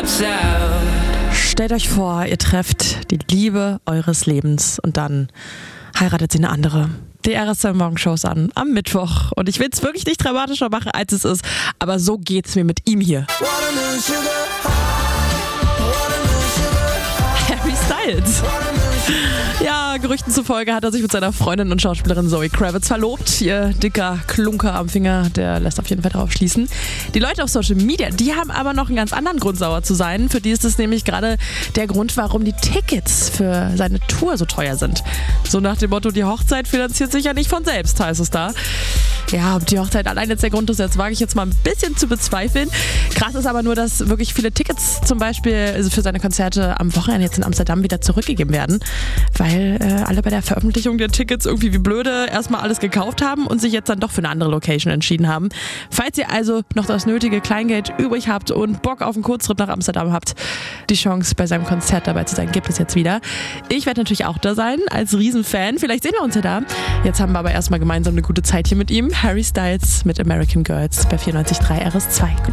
Stellt euch vor, ihr trefft die Liebe eures Lebens und dann heiratet sie eine andere. Die RSM Morgenshows an, am Mittwoch. Und ich will es wirklich nicht dramatischer machen, als es ist. Aber so geht's mir mit ihm hier. Harry Styles. Ja, Gerüchten zufolge hat er sich mit seiner Freundin und Schauspielerin Zoe Kravitz verlobt. Ihr dicker Klunker am Finger, der lässt auf jeden Fall darauf schließen. Die Leute auf Social Media, die haben aber noch einen ganz anderen Grund, sauer zu sein. Für die ist es nämlich gerade der Grund, warum die Tickets für seine Tour so teuer sind. So nach dem Motto, die Hochzeit finanziert sich ja nicht von selbst, heißt es da. Ja, ob die Hochzeit allein jetzt der Grund ist, jetzt wage ich jetzt mal ein bisschen zu bezweifeln. Krass ist aber nur, dass wirklich viele Tickets zum Beispiel für seine Konzerte am Wochenende jetzt in Amsterdam wieder zurückgegeben werden, weil alle bei der Veröffentlichung der Tickets irgendwie wie blöde erstmal alles gekauft haben und sich jetzt dann doch für eine andere Location entschieden haben. Falls ihr also noch das nötige Kleingeld übrig habt und Bock auf einen Kurztrip nach Amsterdam habt, die Chance bei seinem Konzert dabei zu sein, gibt es jetzt wieder. Ich werde natürlich auch da sein, als Riesenfan. Vielleicht sehen wir uns ja da. Jetzt haben wir aber erstmal gemeinsam eine gute Zeit hier mit ihm. Harry Styles mit American Girls bei 94.3 RS2.